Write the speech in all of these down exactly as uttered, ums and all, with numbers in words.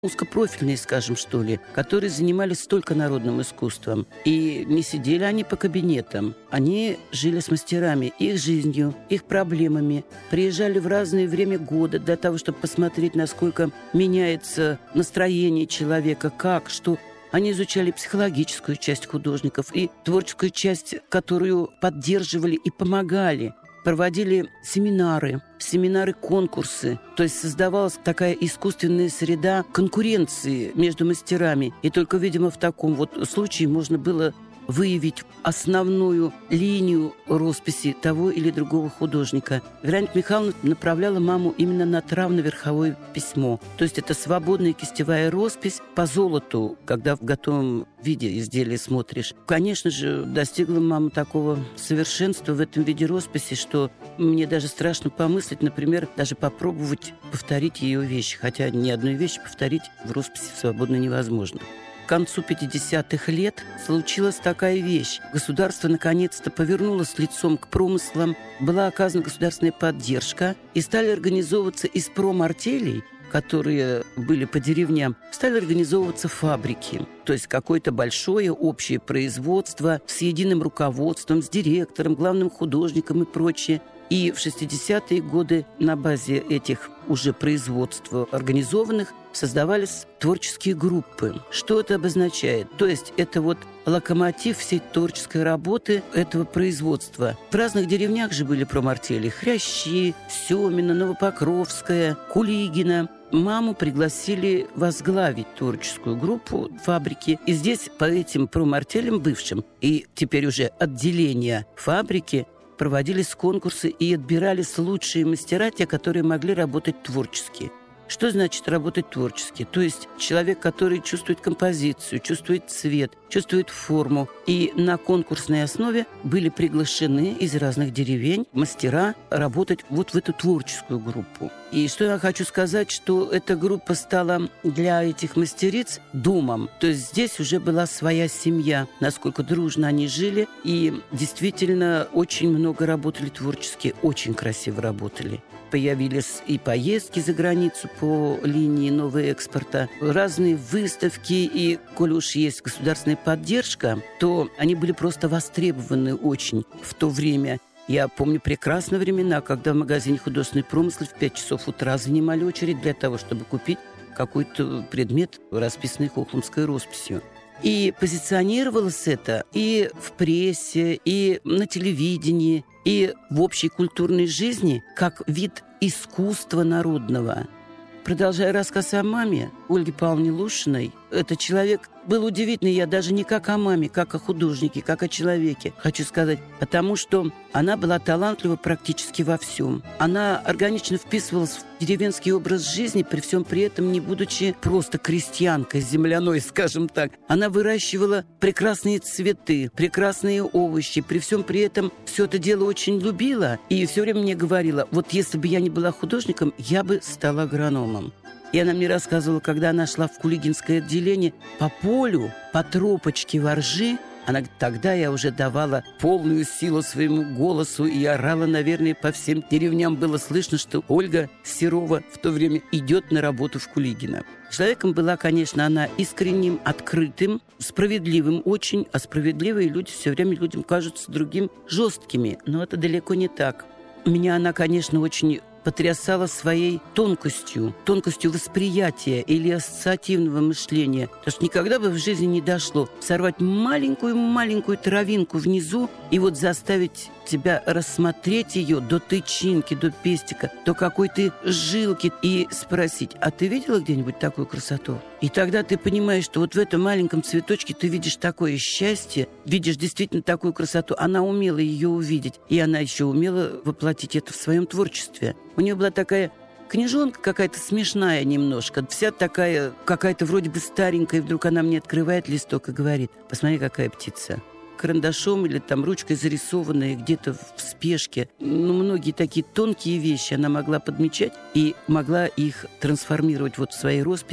узкопрофильные, скажем, что ли, которые занимались только народным искусством. И не сидели они по кабинетам. Они жили с мастерами, их жизнью, их проблемами. Приезжали в разное время года для того, чтобы посмотреть, насколько меняется настроение человека, как, что. Они изучали психологическую часть художников и творческую часть, которую поддерживали и помогали. Проводили семинары, семинары-конкурсы. То есть создавалась такая искусственная среда конкуренции между мастерами. И только, видимо, в таком вот случае можно было выявить основную линию росписи того или другого художника. Вероника Михайловна направляла маму именно на травно-верховое письмо. То есть это свободная кистевая роспись по золоту, когда в готовом виде изделия смотришь. Конечно же, достигла мама такого совершенства в этом виде росписи, что мне даже страшно помыслить, например, даже попробовать повторить ее вещи. Хотя ни одной вещи повторить в росписи свободно невозможно. К концу пятидесятых лет случилась такая вещь. Государство наконец-то повернулось лицом к промыслам, была оказана государственная поддержка, и стали организовываться из промартелей, которые были по деревням, стали организовываться фабрики. То есть какое-то большое общее производство с единым руководством, с директором, главным художником и прочее. И в шестидесятые годы на базе этих уже производств организованных создавались творческие группы. Что это обозначает? То есть это вот локомотив всей творческой работы этого производства. В разных деревнях же были промартели: Хрящи, Семина, Новопокровская, Кулигина. Маму пригласили возглавить творческую группу фабрики. И здесь по этим промартелям бывшим и теперь уже отделения фабрики проводились конкурсы и отбирались лучшие мастера, те, которые могли работать творчески. Что значит работать творчески? То есть человек, который чувствует композицию, чувствует цвет, чувствует форму. И на конкурсной основе были приглашены из разных деревень мастера работать вот в эту творческую группу. И что я хочу сказать, что эта группа стала для этих мастериц домом. То есть здесь уже была своя семья, насколько дружно они жили. И действительно очень много работали творчески, очень красиво работали. Появились и поездки за границу по линии нового экспорта, разные выставки, и, коли уж есть государственная поддержка, то они были просто востребованы очень в то время. Я помню прекрасно времена, когда в магазине «Художественный промысел» в пять часов утра занимали очередь для того, чтобы купить какой-то предмет, расписанный хохломской росписью. И позиционировалось это и в прессе, и на телевидении, и в общей культурной жизни как вид искусства народного. Продолжая рассказ о маме, Ольге Павловне Лушиной, этот человек был удивительный, я даже не как о маме, как о художнике, как о человеке, хочу сказать, потому что она была талантлива практически во всем. Она органично вписывалась в деревенский образ жизни, при всем при этом не будучи просто крестьянкой земляной, скажем так. Она выращивала прекрасные цветы, прекрасные овощи, при всем при этом все это дело очень любила и все время мне говорила: вот если бы я не была художником, я бы стала агрономом. И она мне рассказывала, когда она шла в Кулигинское отделение по полю, по тропочке воржи, она говорит: тогда я уже давала полную силу своему голосу и орала, наверное, по всем деревням. Было слышно, что Ольга Серова в то время идет на работу в Кулигино. Человеком была, конечно, она искренним, открытым, справедливым очень, а справедливые люди все время людям кажутся другим жесткими. Но это далеко не так. Меня она, конечно, очень потрясала своей тонкостью, тонкостью восприятия или ассоциативного мышления. Потому что никогда бы в жизни не дошло сорвать маленькую-маленькую травинку внизу и вот заставить тебя рассмотреть ее до тычинки, до пестика, до какой-то жилки и спросить: а ты видела где-нибудь такую красоту? И тогда ты понимаешь, что вот в этом маленьком цветочке ты видишь такое счастье, видишь действительно такую красоту. Она умела ее увидеть, и она еще умела воплотить это в своем творчестве. У нее была такая книжонка какая-то смешная немножко, вся такая какая-то вроде бы старенькая, и вдруг она мне открывает листок и говорит: посмотри, какая птица. Карандашом или там ручкой зарисованная где-то в спешке. Ну, многие такие тонкие вещи она могла подмечать и могла их трансформировать вот в своей росписи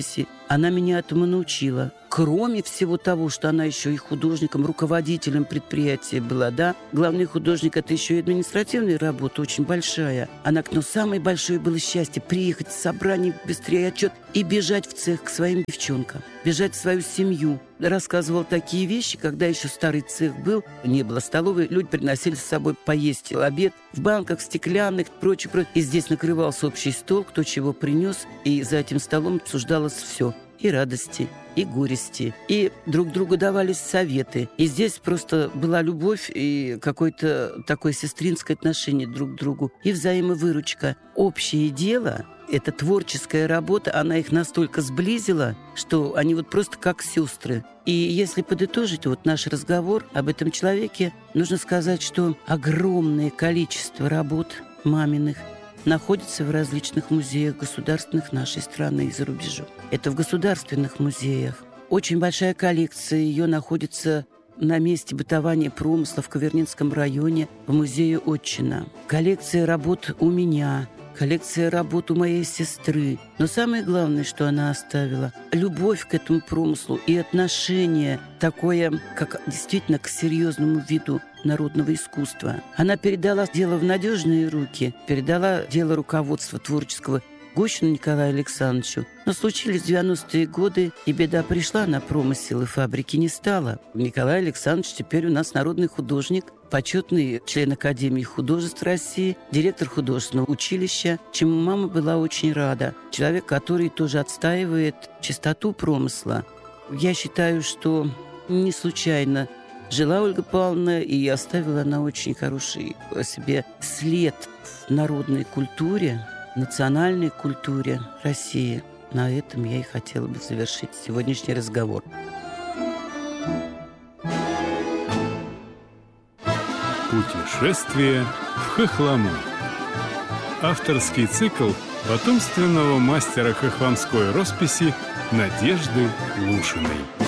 Она меня этому научила. Кроме всего того, что она еще и художником, руководителем предприятия была, да. Главный художник – это еще и административная работа, очень большая. Она, но самое большое было счастье – приехать с собранием, быстрее отчет и бежать в цех к своим девчонкам, бежать в свою семью. Рассказывал такие вещи, когда еще старый цех был, не было столовой, люди приносили с собой поесть обед в банках, в стеклянных, прочее, прочее. И здесь накрывался общий стол, кто чего принес, и за этим столом обсуждалось все. И радости, и горести, и друг другу давались советы. И здесь просто была любовь и какое-то такое сестринское отношение друг к другу, и взаимовыручка. Общее дело, эта творческая работа, она их настолько сблизила, что они вот просто как сестры. И если подытожить вот наш разговор об этом человеке, нужно сказать, что огромное количество работ маминых находится в различных музеях государственных нашей страны и за рубежом. Это в государственных музеях. Очень большая коллекция ее находится на месте бытования промысла в Кавернинском районе в музее Отчина. Коллекция работ у меня, коллекция работ у моей сестры. Но самое главное, что она оставила – любовь к этому промыслу и отношение такое, как действительно к серьезному виду народного искусства. Она передала дело в надежные руки, передала дело руководства творческого Гущину Николаю Александровичу. Но случились девяностые годы, и беда пришла на промысел, и фабрики не стало. Николай Александрович теперь у нас народный художник, почетный член Академии художеств России, директор художественного училища, чему мама была очень рада. Человек, который тоже отстаивает чистоту промысла. Я считаю, что не случайно жила Ольга Павловна, и оставила она очень хороший о себе след в народной культуре, национальной культуре России. На этом я и хотела бы завершить сегодняшний разговор. Путешествие в Хохлому. Авторский цикл потомственного мастера хохломской росписи Надежды Лушиной.